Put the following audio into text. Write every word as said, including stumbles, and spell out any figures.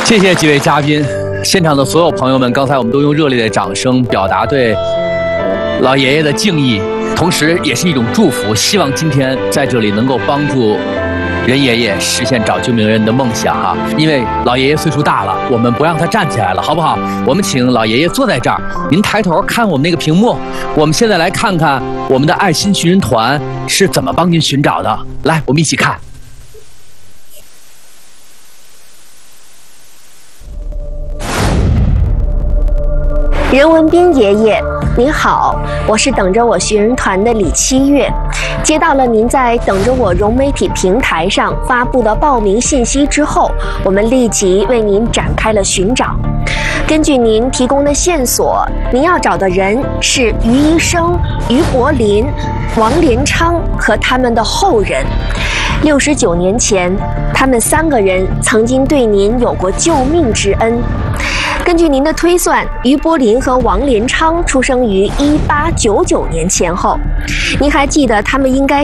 谢谢几位嘉宾，现场的所有朋友们，刚才我们都用热烈的掌声表达对老爷爷的敬意，同时也是一种祝福，希望今天在这里能够帮助任爷爷实现找救命人的梦想哈。因为老爷爷岁数大了，我们不让他站起来了，好不好？我们请老爷爷坐在这儿，您抬头看我们那个屏幕。我们现在来看看我们的爱心寻人团是怎么帮您寻找的，来，我们一起看。 任文斌爷爷，您好，我是等着我寻人团的李七月，接到了您在等着我融媒体平台上发布的报名信息之后，我们立即为您展开了寻找。根据您提供的线索，您要找的人是于医生、于柏林、王连昌和他们的后人。六十九年前，他们三个人曾经对您有过救命之恩。根据您的推算，于柏林和王连昌出生于一八九九年前后。您还记得他们应该